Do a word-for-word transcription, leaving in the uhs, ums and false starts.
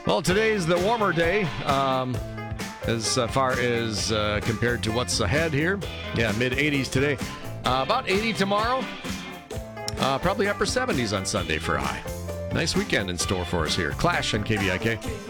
Well, today's the warmer day, um, as far as uh, compared to what's ahead here. Yeah, mid eighties today. Uh, about eighty tomorrow. Uh, probably upper seventies on Sunday for a high. Nice weekend in store for us here. Clash on K V I K.